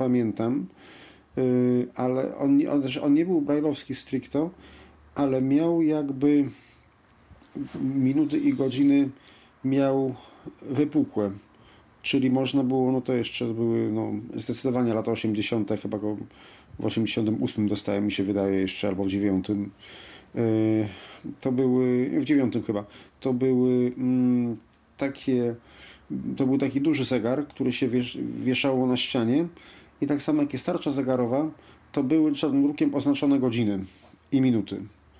pamiętam, ale on nie był brajlowski stricto, ale miał jakby minuty i godziny miał wypukłe. Czyli można było, no to jeszcze były zdecydowanie lata 80. chyba go w 88 dostałem, mi się wydaje jeszcze, albo w 9. To były, w 9 chyba, to były to był taki duży zegar, który się wieszało na ścianie i tak samo jak jest tarcza zegarowa, to były czarnym drukiem oznaczone godziny i minuty.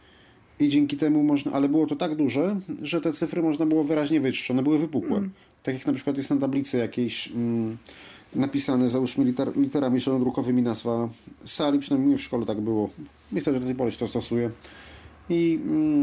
I dzięki temu ale było to tak duże, że te cyfry można było wyraźnie wyczytać, one były wypukłe. Tak jak na przykład jest na tablicy jakiejś napisane, załóżmy literami czarnodrukowymi nazwa sali, przynajmniej w szkole tak było. Myślę, że do tej pory się to stosuje. I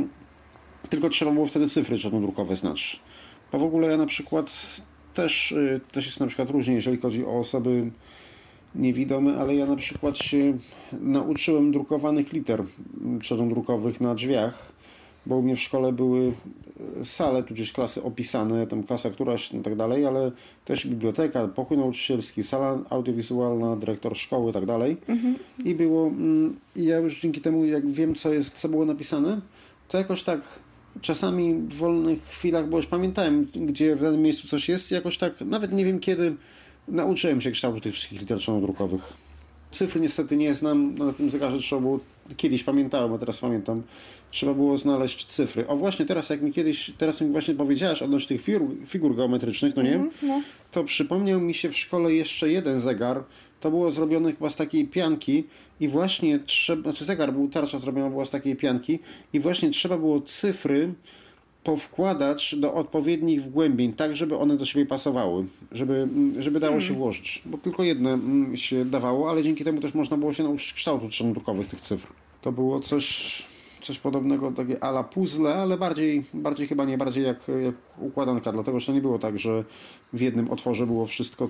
tylko trzeba było wtedy cyfry czarnodrukowe znać. Bo w ogóle ja na przykład też jest na przykład różnie, jeżeli chodzi o osoby niewidome, ale ja na przykład się nauczyłem drukowanych liter czarnodrukowych na drzwiach, bo u mnie w szkole były sale, tudzież klasy opisane, tam klasa któraś i tak dalej, ale też biblioteka, pokój nauczycielski, sala audiowizualna, dyrektor szkoły i tak dalej. I było, ja już dzięki temu, jak wiem, co było napisane, to jakoś tak czasami w wolnych chwilach, bo już pamiętałem, gdzie w danym miejscu coś jest, jakoś tak, nawet nie wiem kiedy, nauczyłem się kształtu tych wszystkich liter czarnodrukowych. Cyfry niestety nie znam, na tym zegarze trzeba było, kiedyś pamiętałem, a teraz pamiętam, trzeba było znaleźć cyfry. O właśnie, teraz mi właśnie powiedziałaś odnośnie tych figur geometrycznych, no nie? To przypomniał mi się w szkole jeszcze jeden zegar, to było zrobione chyba z takiej pianki i właśnie tarcza zrobiona była z takiej pianki i właśnie trzeba było cyfry powkładać do odpowiednich wgłębień, tak żeby one do siebie pasowały, żeby dało się włożyć, bo tylko jedne się dawało, ale dzięki temu też można było się nauczyć kształtu czarnodrukowych tych cyfr. To było coś podobnego, takie a la puzzle, ale bardziej chyba nie bardziej jak układanka, dlatego że to nie było tak, że w jednym otworze było wszystko,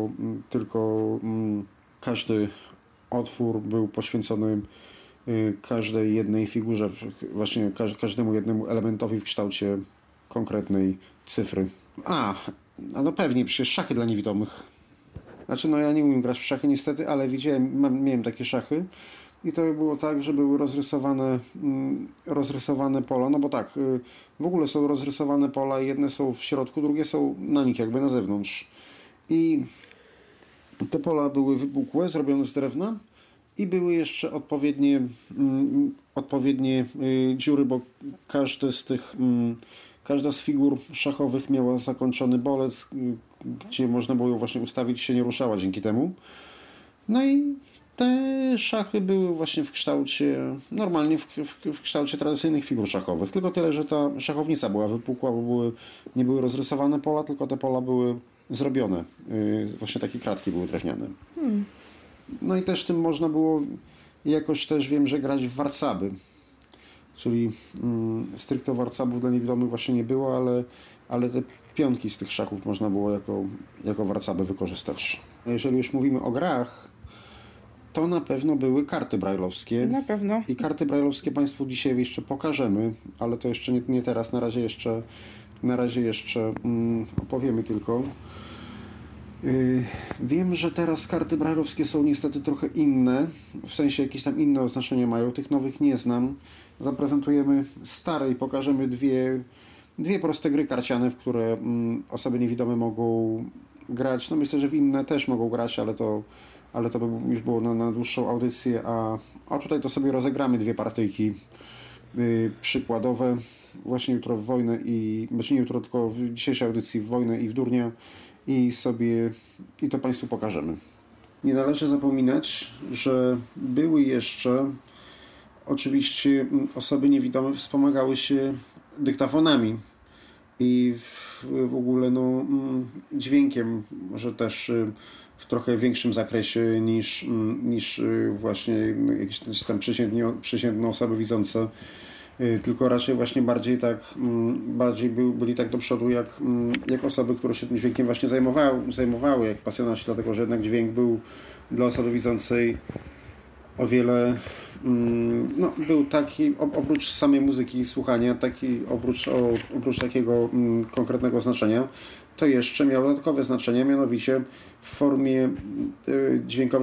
tylko każdy otwór był poświęcony każdej jednej figurze, właśnie każdemu jednemu elementowi w kształcie konkretnej cyfry. No pewnie, przecież szachy dla niewidomych. Znaczy, ja nie umiem grać w szachy niestety, ale miałem takie szachy i to było tak, że były rozrysowane pola, no bo tak, w ogóle są rozrysowane pola, jedne są w środku, drugie są na nich, jakby na zewnątrz. I te pola były wypukłe, zrobione z drewna i były jeszcze odpowiednie dziury, bo każda z figur szachowych miała zakończony bolec, gdzie można było ją właśnie ustawić, się nie ruszała dzięki temu. No i te szachy były właśnie w kształcie, normalnie w kształcie tradycyjnych figur szachowych. Tylko tyle, że ta szachownica była wypukła, bo nie były rozrysowane pola, tylko te pola były zrobione. Właśnie takie kratki były drewniane. No i też tym można było jakoś też wiem, że grać w warcaby. Czyli stricte warcabów dla niewidomych właśnie nie było, ale te pionki z tych szachów można było jako warcaby wykorzystać. Jeżeli już mówimy o grach, to na pewno były karty brajlowskie. Na pewno. I karty brajlowskie Państwu dzisiaj jeszcze pokażemy, ale to jeszcze nie teraz, na razie jeszcze opowiemy tylko. Wiem, że teraz karty brajlowskie są niestety trochę inne, w sensie jakieś tam inne oznaczenia mają, tych nowych nie znam. Zaprezentujemy stare i pokażemy dwie proste gry karciane, w które osoby niewidome mogą grać. No myślę, że w inne też mogą grać, ale to by już było na dłuższą audycję, a tutaj to sobie rozegramy dwie partyjki przykładowe. Właśnie jutro w wojnę znaczy nie jutro, tylko w dzisiejszej audycji w wojnę i w durnia i to Państwu pokażemy. Nie należy zapominać, że były jeszcze oczywiście osoby niewidome wspomagały się dyktafonami i w ogóle dźwiękiem, może też w trochę większym zakresie niż właśnie jakieś tam przeciętne osoby widzące, tylko raczej właśnie bardziej byli tak do przodu jak osoby, które się tym dźwiękiem właśnie zajmowały jak pasjonaci, dlatego że jednak dźwięk był dla osoby widzącej o wiele był taki, oprócz samej muzyki i słuchania, oprócz takiego konkretnego znaczenia, to jeszcze miał dodatkowe znaczenie, mianowicie w formie dźwiękowej